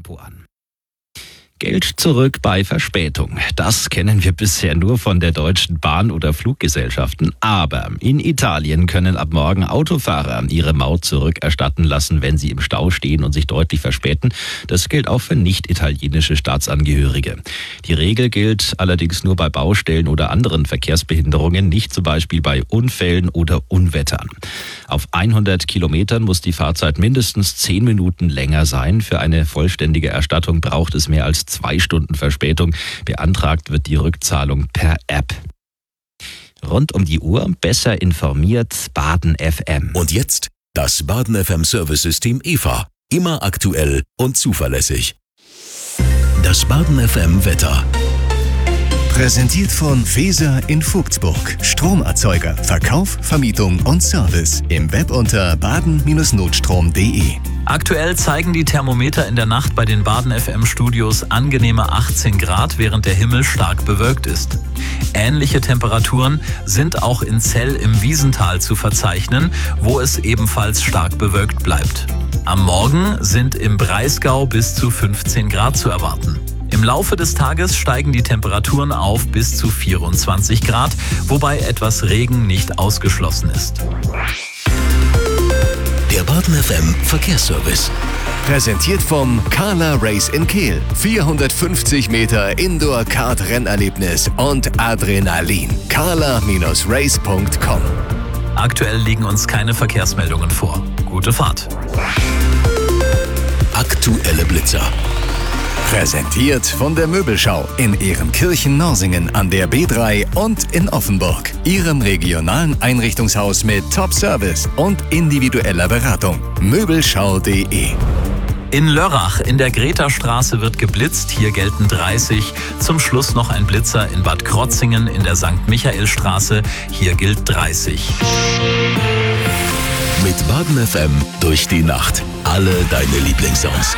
Tempo an. Geld zurück bei Verspätung. Das kennen wir bisher nur von der Deutschen Bahn oder Fluggesellschaften. Aber in Italien können ab morgen Autofahrer ihre Maut zurückerstatten lassen, wenn sie im Stau stehen und sich deutlich verspäten. Das gilt auch für nicht-italienische Staatsangehörige. Die Regel gilt allerdings nur bei Baustellen oder anderen Verkehrsbehinderungen, nicht zum Beispiel bei Unfällen oder Unwettern. Auf 100 Kilometern muss die Fahrzeit mindestens 10 Minuten länger sein. Für eine vollständige Erstattung braucht es mehr als 2 Stunden Verspätung. Beantragt wird die Rückzahlung per App. Rund um die Uhr besser informiert Baden FM. Und jetzt das Baden FM Service-System EVA. Immer aktuell und zuverlässig. Das Baden FM Wetter. Präsentiert von Feser in Vogtsburg. Stromerzeuger, Verkauf, Vermietung und Service. Im Web unter baden-notstrom.de. Aktuell zeigen die Thermometer in der Nacht bei den Baden FM Studios angenehme 18 Grad, während der Himmel stark bewölkt ist. Ähnliche Temperaturen sind auch in Zell im Wiesental zu verzeichnen, wo es ebenfalls stark bewölkt bleibt. Am Morgen sind im Breisgau bis zu 15 Grad zu erwarten. Im Laufe des Tages steigen die Temperaturen auf bis zu 24 Grad, wobei etwas Regen nicht ausgeschlossen ist. Der Baden FM Verkehrsservice. Präsentiert vom Carla Race in Kehl. 450 Meter Indoor-Kart-Rennerlebnis und Adrenalin. carla-race.com. Aktuell liegen uns keine Verkehrsmeldungen vor. Gute Fahrt. Aktuelle Blitzer. Präsentiert von der Möbelschau in Ehrenkirchen-Norsingen an der B3 und in Offenburg. Ihrem regionalen Einrichtungshaus mit Top-Service und individueller Beratung. Möbelschau.de. In Lörrach in der Greta-Straße wird geblitzt, hier gelten 30. Zum Schluss noch ein Blitzer in Bad Krotzingen in der St. Michaelstraße, hier gilt 30. Mit Baden FM durch die Nacht. Alle deine Lieblingssongs.